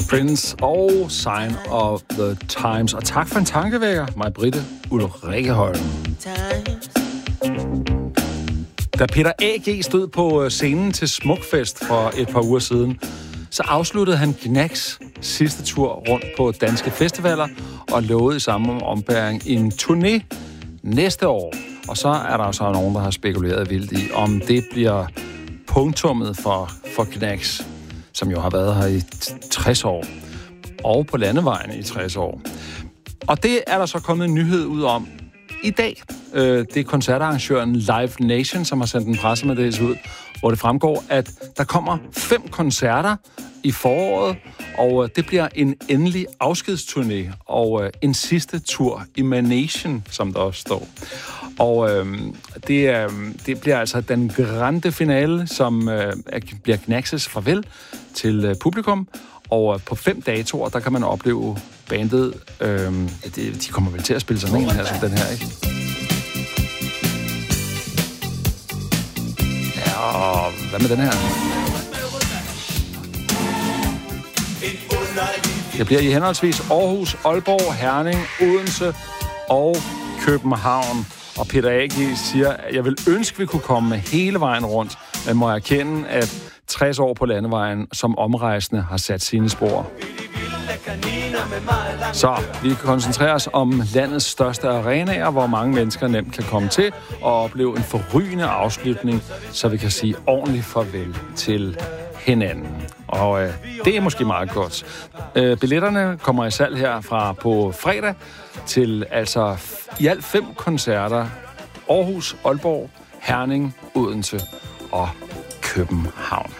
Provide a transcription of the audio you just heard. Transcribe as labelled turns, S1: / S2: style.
S1: Prince og Sign of the Times. Og tak for en tankevækker, Maj-Britte Ulrike Holm. Da Peter A.G. stod på scenen til Smukfest for et par uger siden, så afsluttede han Gnags sidste tur rundt på danske festivaler og lovede i samme ombæring en turné næste år. Og så er der så nogen, der har spekuleret vildt i, om det bliver punktummet for Gnags, som jo har været her i 60 år, og på landevejen i 60 år. Og det er der så kommet en nyhed ud om i dag. Det er koncertarrangøren Live Nation, som har sendt en pressemeddelelse ud, hvor det fremgår, at der kommer 5 koncerter i foråret, og det bliver en endelig afskedsturné og en sidste tur i Manation, som der også står. Og det bliver altså den grande finale, som bliver Gnags' farvel til publikum. Og på 5 datoer, der kan man opleve bandet. De kommer vel til at spille sådan en her, som den her, ikke? Ja, og hvad med den her? Det bliver i henholdsvis Aarhus, Aalborg, Herning, Odense og København. Og Peter A.G. siger, at jeg vil ønske, at vi kunne komme hele vejen rundt, men må erkende, at 60 år på landevejen som omrejsende har sat sine spor. Så vi kan koncentrere os om landets største arenaer, hvor mange mennesker nemt kan komme til og opleve en forrygende afslutning, så vi kan sige ordentligt farvel til hinanden. Og det er måske meget godt. Billetterne kommer i salg herfra på fredag til altså i alt 5 koncerter. Aarhus, Aalborg, Herning, Odense og København.